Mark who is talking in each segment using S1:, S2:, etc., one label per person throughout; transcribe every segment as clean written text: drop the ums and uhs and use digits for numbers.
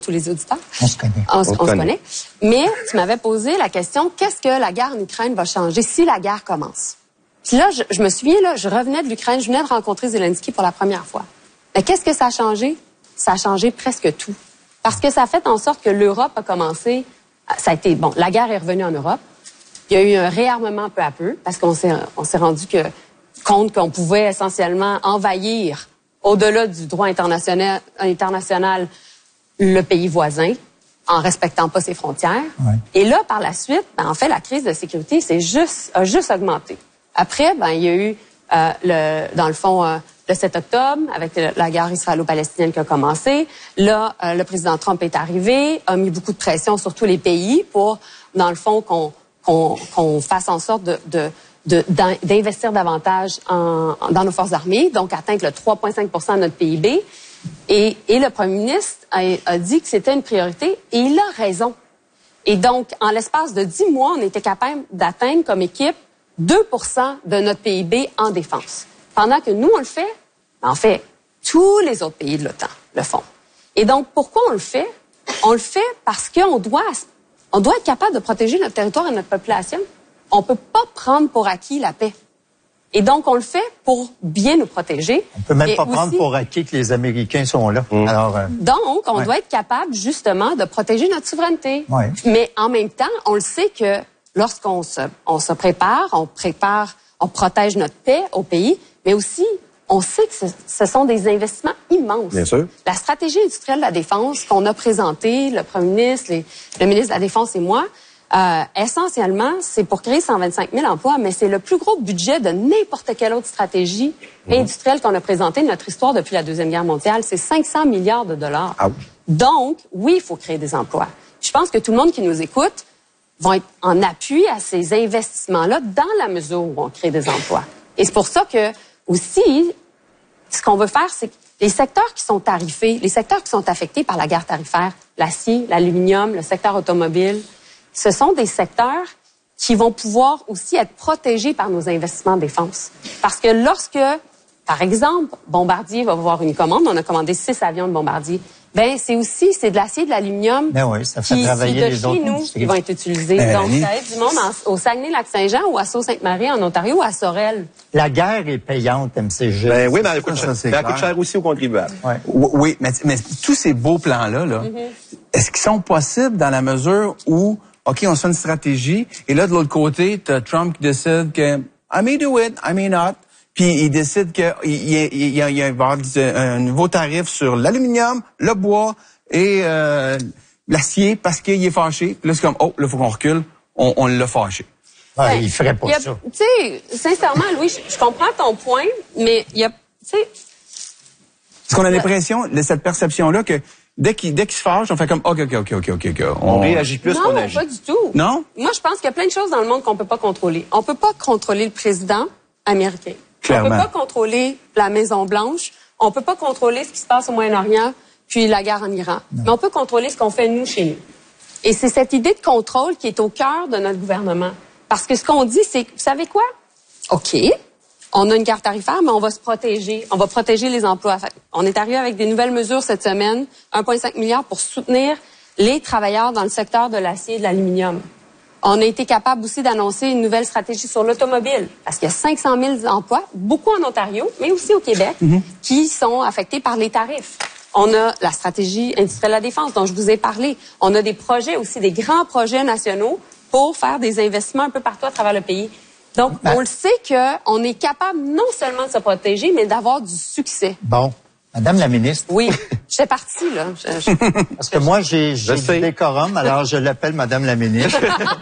S1: tous les auditeurs.
S2: On se connaît.
S1: On se connaît. Mais tu m'avais posé la question, qu'est-ce que la guerre en Ukraine va changer si la guerre commence? Puis là, je me souviens, là, je revenais de l'Ukraine, je venais de rencontrer Zelensky pour la première fois. Mais qu'est-ce que ça a changé? Ça a changé presque tout. Parce que ça a fait en sorte que l'Europe a commencé, ça a été, bon, la guerre est revenue en Europe. Il y a eu un réarmement peu à peu, parce qu'on s'est rendu compte qu'on pouvait essentiellement envahir, au-delà du droit international, le pays voisin, en respectant pas ses frontières. Ouais. Et là, par la suite, en fait, la crise de sécurité a juste augmenté. Après, il y a eu, dans le fond, le 7 octobre, avec la guerre israélo-palestinienne qui a commencé. Là, le président Trump est arrivé, a mis beaucoup de pression sur tous les pays pour, dans le fond, qu'on fasse en sorte d'investir davantage dans nos forces armées, donc atteindre le 3,5% de notre PIB. Et le premier ministre a dit que c'était une priorité, et il a raison. Et donc, en l'espace de 10 mois, on était capable d'atteindre comme équipe 2% de notre PIB en défense. Pendant que nous, on le fait, en fait, tous les autres pays de l'OTAN le font. Et donc, pourquoi on le fait? On le fait parce qu'on doit être capable de protéger notre territoire et notre population. On peut pas prendre pour acquis la paix. Et donc, on le fait pour bien nous protéger.
S2: On peut même pas prendre pour acquis que les Américains sont là. Alors,
S1: donc, on doit être capable, justement, de protéger notre souveraineté. Ouais. Mais en même temps, on le sait que lorsqu'on se prépare, on protège notre paix au pays, mais aussi, on sait que ce sont des investissements immenses.
S3: Bien sûr.
S1: La stratégie industrielle de la défense qu'on a présentée, le premier ministre, le ministre de la Défense et moi, essentiellement, c'est pour créer 125 000 emplois, mais c'est le plus gros budget de n'importe quelle autre stratégie industrielle qu'on a présentée de notre histoire depuis la Deuxième Guerre mondiale. C'est 500 milliards de dollars. Ah oui. Donc, oui, il faut créer des emplois. Je pense que tout le monde qui nous écoute vont être en appui à ces investissements-là dans la mesure où on crée des emplois. Et c'est pour ça que, aussi, ce qu'on veut faire, c'est que les secteurs qui sont tarifés, les secteurs qui sont affectés par la guerre tarifaire, l'acier, l'aluminium, le secteur automobile, ce sont des secteurs qui vont pouvoir aussi être protégés par nos investissements de défense. Parce que lorsque, par exemple, Bombardier va avoir une commande, on a commandé 6 avions de Bombardier, c'est de l'acier, de l'aluminium
S2: oui, ça fait travailler les autres
S1: nous qui vont être utilisés. Donc, ça aide du monde au Saguenay-Lac-Saint-Jean ou à Sault-Sainte-Marie en Ontario ou à Sorel.
S2: La guerre est payante, MCG.
S3: Oui, mais elle coûte cher aussi aux contribuables.
S4: Ouais. Oui, mais tous ces beaux plans-là, est-ce qu'ils sont possibles dans la mesure où, OK, on se fait une stratégie, et là, de l'autre côté, t'as Trump qui décide que I may do it, I may not. Puis il décide qu'il va y avoir un nouveau tarif sur l'aluminium, le bois et l'acier parce qu'il est fâché. Puis là, c'est comme, oh, là, il faut qu'on recule. On l'a fâché.
S2: Ouais, il ferait pas ça.
S1: Tu sais, sincèrement, Louis, je comprends ton point, mais il y a, tu sais...
S4: Parce qu'on a l'impression, cette perception-là, que dès qu'il se fâche, on fait comme, OK.
S3: On réagit plus qu'on agit.
S1: Non, pas du tout.
S4: Non?
S1: Moi, je pense qu'il y a plein de choses dans le monde qu'on peut pas contrôler. On peut pas contrôler le président américain.
S4: Clairement.
S1: On peut pas contrôler la Maison-Blanche. On peut pas contrôler ce qui se passe au Moyen-Orient, puis la guerre en Iran. Non. Mais on peut contrôler ce qu'on fait, nous, chez nous. Et c'est cette idée de contrôle qui est au cœur de notre gouvernement. Parce que ce qu'on dit, c'est, vous savez quoi? OK, on a une guerre tarifaire, mais on va se protéger. On va protéger les emplois. On est arrivé avec des nouvelles mesures cette semaine, 1,5 milliard pour soutenir les travailleurs dans le secteur de l'acier et de l'aluminium. On a été capable aussi d'annoncer une nouvelle stratégie sur l'automobile, parce qu'il y a 500 000 emplois, beaucoup en Ontario, mais aussi au Québec, qui sont affectés par les tarifs. On a la stratégie industrielle de la défense dont je vous ai parlé. On a des projets aussi, des grands projets nationaux pour faire des investissements un peu partout à travers le pays. Donc, on le sait qu'on est capable non seulement de se protéger, mais d'avoir du succès.
S2: Bon. Madame la ministre.
S1: Oui, j'étais partie, là.
S2: Parce que moi, j'ai du décorum, alors je l'appelle Madame la ministre.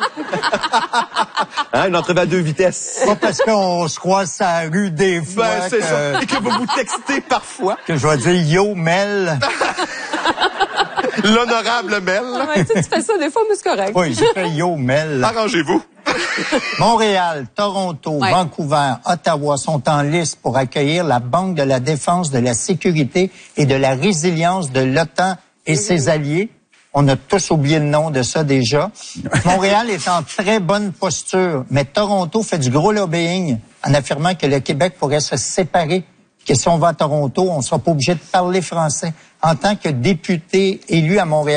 S3: Une entrevue à 2 vitesses.
S2: Pas parce qu'on se croise sur la rue des fois.
S3: C'est ça. Et que vous vous textez parfois.
S2: Que je vais dire Yo Mel.
S3: L'honorable Mel.
S1: Ouais, tu fais ça des fois, mais c'est correct.
S2: Oui, j'ai fait Yo Mel.
S3: Arrangez-vous.
S2: Montréal, Toronto, Vancouver, Ottawa sont en liste pour accueillir la Banque de la défense, de la sécurité et de la résilience de l'OTAN et ses alliés. On a tous oublié le nom de ça déjà. Montréal est en très bonne posture, mais Toronto fait du gros lobbying en affirmant que le Québec pourrait se séparer, que si on va à Toronto, on ne sera pas obligé de parler français. En tant que député élu à Montréal,